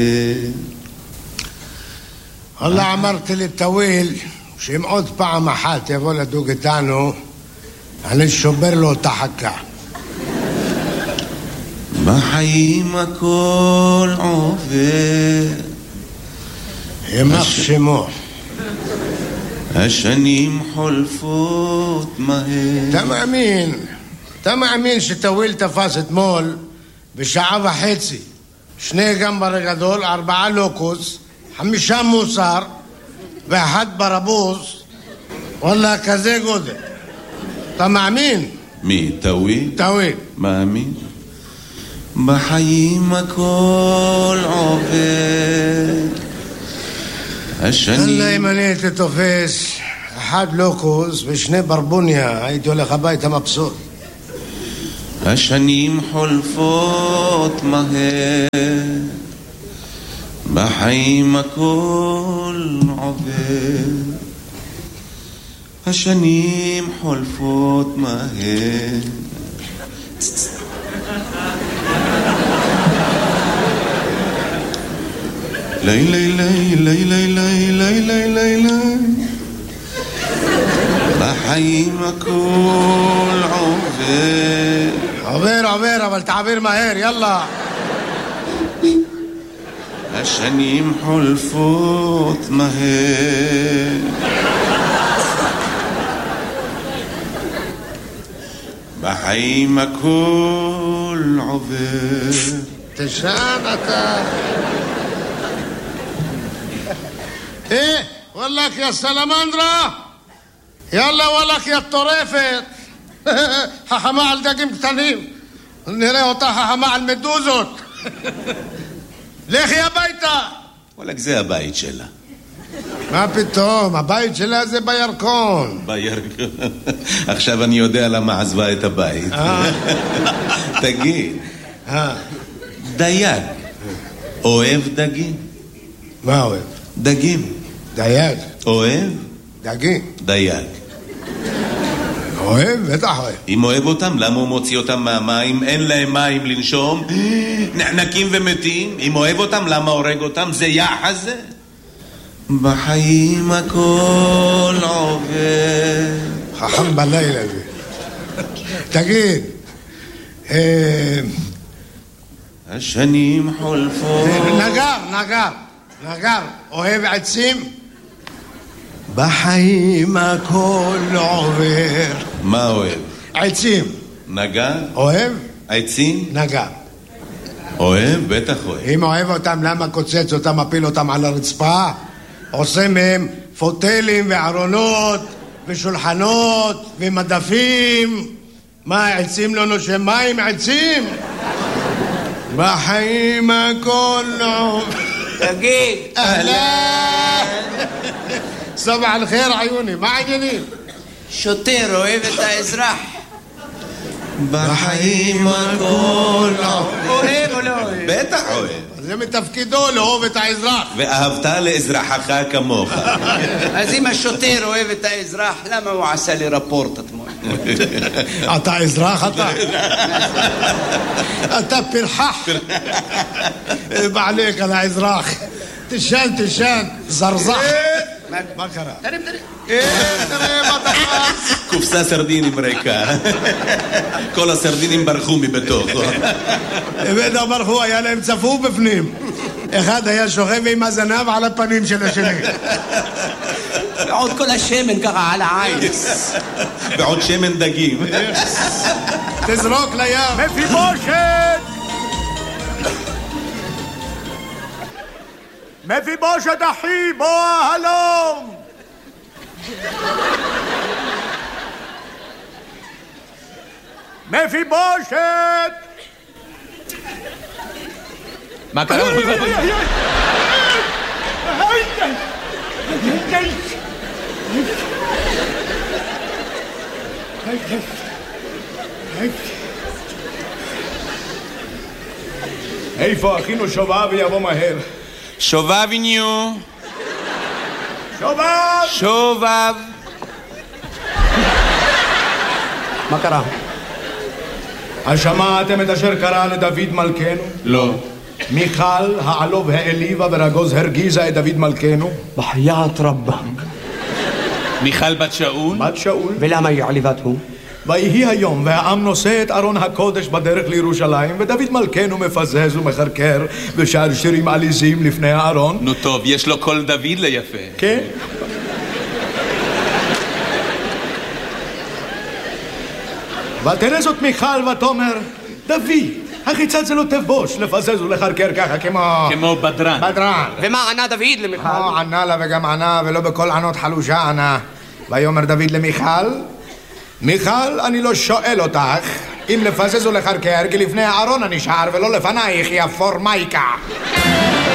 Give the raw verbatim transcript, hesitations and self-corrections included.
والله אמרתי לטוויל שאם עוד פעם אחת יבוא לדוג איתנו אני שובר לו את החכה. בחיים הכל עובר, ימח שמו, השנים חולפות מהר. אתה מאמין, אתה מאמין שטוויל תפס אתמול בשעה וחצי שני גמבר גדול, ארבעה לוקוס, חמישה מוסר ואחד ברבוז, וואלה כזה גודל. אתה מאמין? מי? טוויל? טוויל. מאמין. בחיים הכל עובר, השנים... אללה אם אני הייתי תופס אחד לוקוס ושני ברבוניה הייתי הולך הביתה מבסוט. השנים חולפות מהר, בחיים הכל עובר, השנים חולפות מהר. לי לי לי לי לי לי לי לי לי לי בחיים הכל עובר. עובר עובר אבל תעביר מהר יאללה. השנים חולפות מהר, בחיים הכל עובר. תשען אתה. ايه والله يا سلامندرا يلا ولك يا الطريفة ححما على دقيم قتنين نرى אותך ححما على المدوزות. לכי הביתה. וואלק זה הבית שלה. מה פתאום, הבית שלה זה בירקון. בירקון. עכשיו אני יודע למה עזבה את הבית. תגיד, דייג אוהב דגים? מה אוהב? דגים. דייג. אוהב? דגים. דייג. אוהב? בטח אוהב. אם אוהב אותם, למה הוא מוציא אותם מהמים? אין להם מים לנשום, נחנקים ומתים. אם אוהב אותם, למה הורג אותם? זה יחס זה. בחיים הכל עובר. חכם בלילה זה. תגיד, השנים חולפות. נגר, נגר, נגר, אוהב עצים? בחיים הכל עובר. מה אוהב? עצים. נגר? אוהב? עצים? נגר. אוהב? בטח אוהב. אם אוהב אותם, למה קוצץ אותם, מפיל אותם על הרצפה? עושה מהם פוטלים וארונות ושולחנות ומדפים. מה, עצים לא נושם מים? עצים? בחיים הכל עובר. תגיד. אהלן. סבח על חיר עיוני, מה העניינים? שוטר אוהב את האזרח. בחיים הכל אוהב או לא אוהב? בטח אוהב. זה מתפקידו לאהוב את האזרח. ואהבת לאזרחך כמוך. אז אם השוטר אוהב את האזרח, למה הוא עשה לי רפורט אתמול? אתה אזרח אתה? אתה פרחח. בעליך על האזרח. תשן, תשן, זרזח. מה קרה? תרים, תרים. תראה מה תפס. קופסה סרדינים ריקה. כל הסרדינים ברחו מבתוך. בטח ברחו, היה להם צפוף בפנים. אחד היה שוכב עם הזנב על הפנים של השני. ועוד כל השמן ככה על העין. ועוד שמן דגים. תזרוק לים. מפיבושת! מפיבושת אחי, בוא הלום! מפיבושת! מה קרה? איפה אחינו שובב ויבוא מהר? שובב ניו. שובב! שובב. מה קרה? השמעתם את אשר קרא לדוד מלכנו? לא. מיכל, העלוב העליבה ורגוז הרגיזה את דוד מלכנו. בחיית רבם. מיכל בת שאול? בת שאול. ולמה היא עליבתו? ויהי היום והעם נושא את ארון הקודש בדרך לירושלים, ודוד מלכנו מפזז ומחרקר ושר שירים עליזים לפני הארון. נו טוב, יש לו קול דוד ליפה. כן. ותראה זאת מיכל ותאמר, דוד, החיצת זה לא תבוש לפזז ולחרקר ככה כמו... כמו בדרן. בדרן. ומה ענה דוד למיכל? לא ענה לה וגם ענה, ולא בכל ענות חלושה ענה. ויאמר דוד למיכל, מיכל, אני לא שואל אותך אם לפזז ולחרקר, כי לפני הארון אני שר ולא לפנייך, יא פורמייקה.